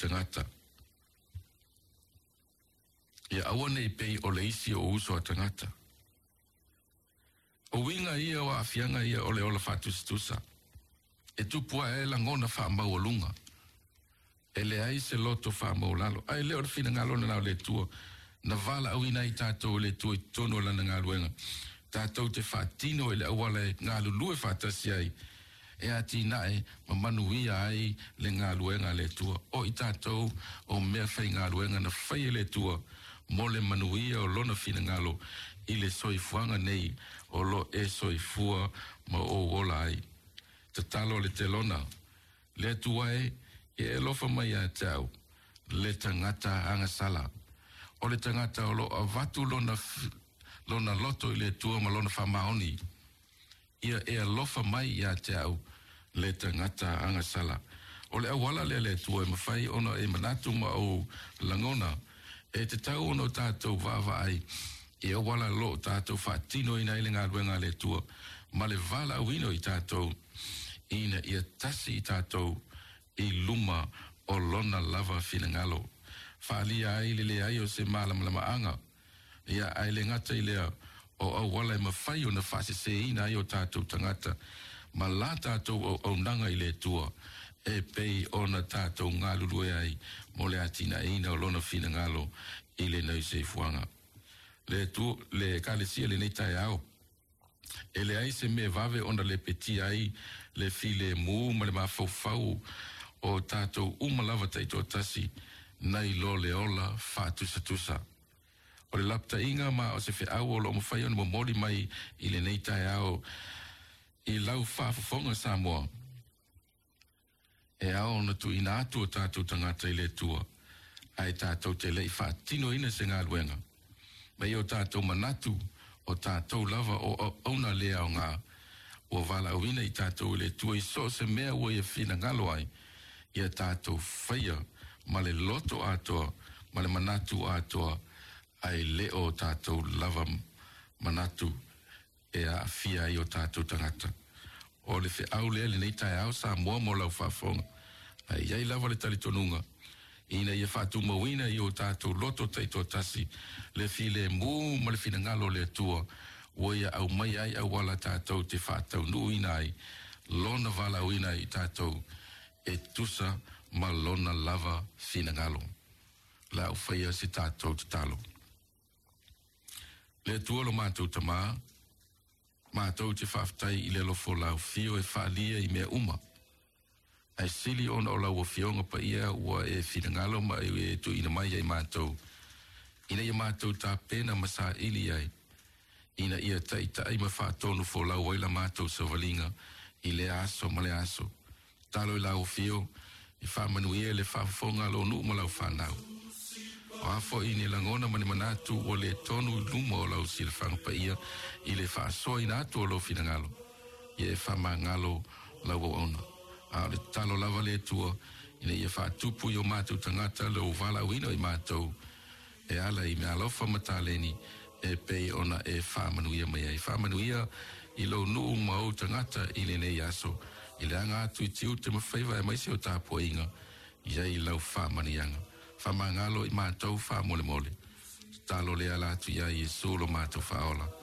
tangata. Ia awane I pei o le isi o uso a tangata. O winga ia o afianga ia o le ola fatustusa. E tupua e la ngona wha mau o lunga. E le ai se loto wha mau lalo. Ai leo rafina ngalo na nao le tua. Na vala au ina I tātou le tua I tono la na ngaluenga. Tātou te whatino e le awala e ngalu lue whatasi ai. E ati nae ma manuia ai le ngaluenga le tua. O I tātou o mea whai ngaluenga na whai le tua. Mo le manuia o lona fina ngalo I le soifuanga nei o lo e soifua ma o ola ai. Te talo le te lona. Le tuae e lofa mai a tau. Le tangata anga sala. O le tangata o lo avatu lona loto I le tua ma lona whamaoni. Ia e lofa mai a tau. Le tangata anga sala. O le awala le tua e mawhai ona e manatu ma o langona. E te tau ono tātou wawa ai. E awala lo tātou whatino ina I le ngā luenga le tua. Ma le vala awino I tātou. Ina ia tasi I tātou I luma o lona lava fina ngalo. Whaalia ai le ai o se malamalama anga. Ia ai le ngata I lea o awala e mawhai o na whase se ina ai o tātou tangata. Ma la tātou o nanga I le tua. E pei o na tātou ngā lulue ai. Mo le atina ina o lona fina ngalo I le nau se fuanga. Le kalesia le nei tai au. E le ai se me vave ona le peti ai le file mu ma le mafau o tātou umalava taito tasi nai lo le ola fatusa. O le lapta inga ma o se fe au o lo mawhai ona momori mai I le nei tai au I lau whafafonga Samoa. E au na tu ina atu o tātou tangata I le tua. Ai tātou te lei whaatino ina se ngā luenga. Mai o tātou manatu o tātou lava o ona lea o ngā. O vala au ina I tātou le tua I so se mea ua I whina ngalo ai. Ia tātou whaia ma le loto atoa, ma le manatu atoa ai leo tātou lava manatu e a fia I o tātou tangata. O le fe au lea le nei tai au sa mua mo lau whafonga. Ai iai lava le talitonunga. Ina ia whatu mawina I o tātou loto taito tasi. Le file mu ma le fina ngalo le tua. Oia au mai ai au wala tātou te whatau nuina ai. Lona vala uina I tātou. E tusa ma lona lava fina ngalo. La au whaia si tātou te talo. Le tua lo mātou tamaa. Mātou te whaftai I le lofo lau fio e whaalia I mea uma. Ai sili ona o lau o fionga pa ia ua e whingalo ma e tu ina mai ai mātou. Ina ia mātou tā pena ma sa ili ai. Ina ia taita ai ma whaatonu fo lau waila mātou sa walinga I le aso ma le aso. Talo I lau fio I whamanuia le whafonga lo nu ma lau whanau. O afo ini langona mani manatu o le tonu luma o lau silfang pa ia I le whaasoa ina atu o lo finangalo. Ia e whamangalo lau o ona. A le talo lava le tua ina ia whaatupu I o mātou tangata le o vala wino I mātou. E ala I mea alofa mataleni e pei ona e whamanuia mai ai. Whamanuia I lo nuu mau tangata I le nei aso. I le anga atu I tiu te mawhaiva e maise o tāpua inga. Ia I lau whamanianga. Whamangalo I mātou whamole mole. Talo le ala atu ia Yesu lo mātou whaola.